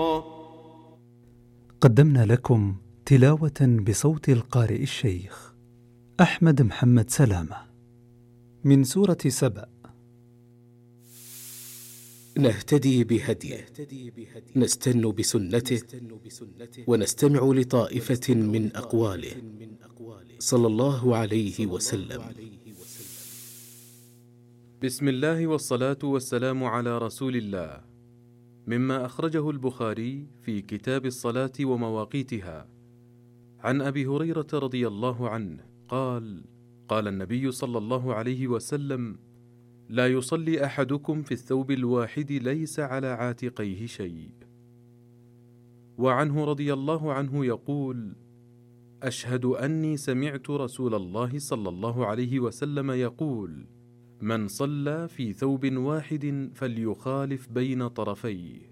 قدمنا لكم تلاوة بصوت القارئ الشيخ أحمد محمد سلامة من سورة سبأ. نهتدي بهديه، نستن بسنته، ونستمع لطائفة من أقواله صلى الله عليه وسلم. بسم الله والصلاة والسلام على رسول الله. مما أخرجه البخاري في كتاب الصلاة ومواقيتها عن أبي هريرة رضي الله عنه قال: قال النبي صلى الله عليه وسلم: لا يصلي أحدكم في الثوب الواحد ليس على عاتقيه شيء. وعنه رضي الله عنه يقول: أشهد أني سمعت رسول الله صلى الله عليه وسلم يقول: من صلى في ثوب واحد فليخالف بين طرفيه.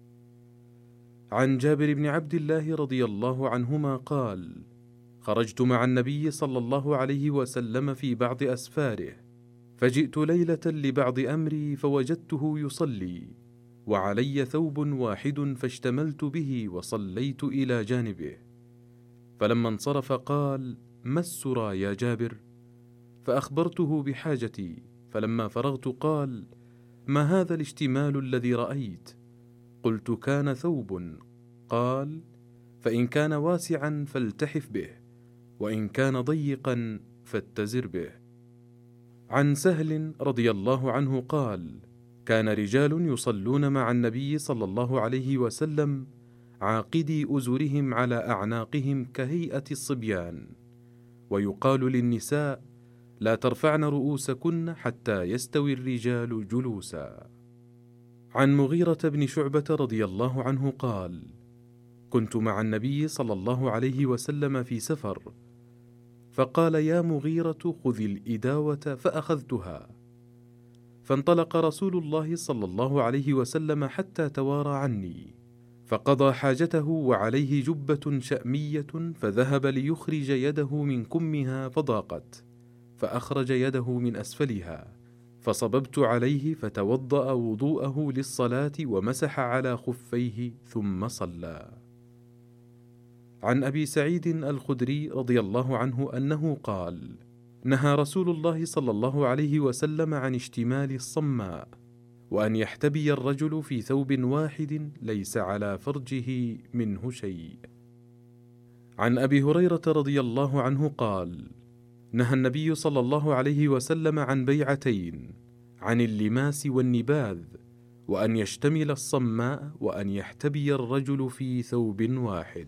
عن جابر بن عبد الله رضي الله عنهما قال: خرجت مع النبي صلى الله عليه وسلم في بعض أسفاره، فجئت ليلة لبعض أمري فوجدته يصلي وعلي ثوب واحد فاشتملت به وصليت إلى جانبه، فلما انصرف قال: ما السرى يا جابر؟ فأخبرته بحاجتي، فلما فرغت قال: ما هذا الاشتمال الذي رأيت؟ قلت: كان ثوب. قال: فإن كان واسعا فالتحف به، وإن كان ضيقا فاتزر به. عن سهل رضي الله عنه قال: كان رجال يصلون مع النبي صلى الله عليه وسلم عاقدي أزرهم على أعناقهم كهيئة الصبيان، ويقال للنساء: لا ترفعن رؤوسكن حتى يستوي الرجال جلوسا. عن مغيرة بن شعبة رضي الله عنه قال: كنت مع النبي صلى الله عليه وسلم في سفر، فقال: يا مغيرة خذ الإداوة، فأخذتها، فانطلق رسول الله صلى الله عليه وسلم حتى توارى عني، فقضى حاجته وعليه جبة شأمية، فذهب ليخرج يده من كمها فضاقت، فأخرج يده من أسفلها، فصببت عليه فتوضأ وضوءه للصلاة ومسح على خفيه ثم صلى. عن أبي سعيد الخدري رضي الله عنه أنه قال: نهى رسول الله صلى الله عليه وسلم عن اشتمال الصماء، وأن يحتبي الرجل في ثوب واحد ليس على فرجه منه شيء. عن أبي هريرة رضي الله عنه قال: نهى النبي صلى الله عليه وسلم عن بيعتين: عن اللماس والنباذ، وأن يشتمل الصماء، وأن يحتبي الرجل في ثوب واحد.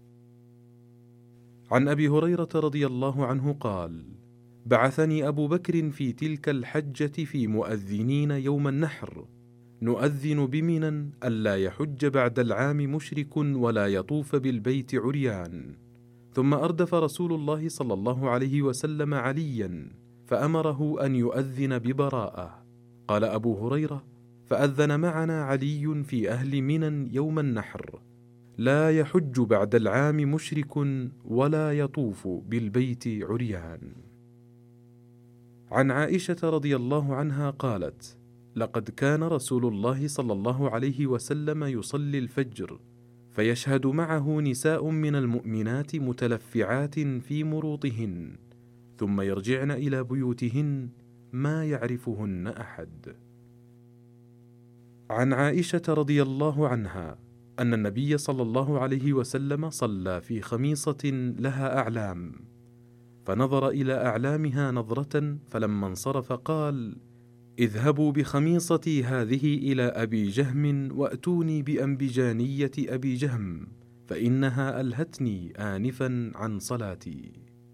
عن أبي هريرة رضي الله عنه قال: بعثني أبو بكر في تلك الحجة في مؤذنين يوم النحر، نؤذن بمنى ألا يحج بعد العام مشرك ولا يطوف بالبيت عريان. ثم أردف رسول الله صلى الله عليه وسلم عليا فأمره أن يؤذن ببراءة. قال أبو هريرة: فأذن معنا علي في أهل منى يوم النحر: لا يحج بعد العام مشرك ولا يطوف بالبيت عريان. عن عائشة رضي الله عنها قالت: لقد كان رسول الله صلى الله عليه وسلم يصلي الفجر، فيشهد معه نساء من المؤمنات متلفعات في مروطهن، ثم يرجعن إلى بيوتهن ما يعرفهن أحد. عن عائشة رضي الله عنها أن النبي صلى الله عليه وسلم صلى في خميصة لها أعلام، فنظر إلى أعلامها نظرة، فلما انصرف قال: اذهبوا بخميصتي هذه إلى أبي جهم وأتوني بأنبجانية أبي جهم، فإنها ألهتني آنفا عن صلاتي.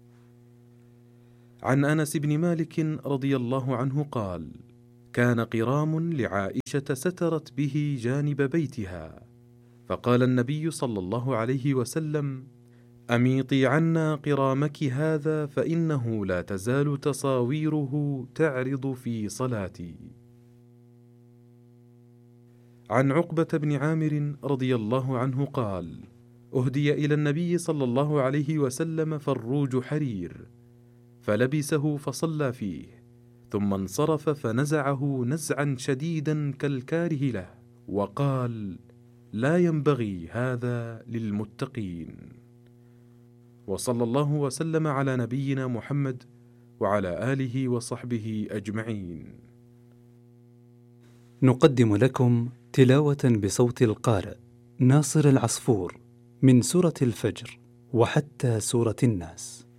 عن أنس بن مالك رضي الله عنه قال: كان قرام لعائشة سترت به جانب بيتها، فقال النبي صلى الله عليه وسلم: أميطي عنا قرامك هذا، فإنه لا تزال تصاويره تعرض في صلاتي. عن عقبة بن عامر رضي الله عنه قال: أهدي إلى النبي صلى الله عليه وسلم فروج حرير، فلبسه فصلى فيه، ثم انصرف فنزعه نزعا شديدا كالكاره له، وقال: لا ينبغي هذا للمتقين. وصلى الله وسلم على نبينا محمد وعلى آله وصحبه أجمعين. نقدم لكم تلاوة بصوت القارئ ناصر العصفور من سورة الفجر وحتى سورة الناس.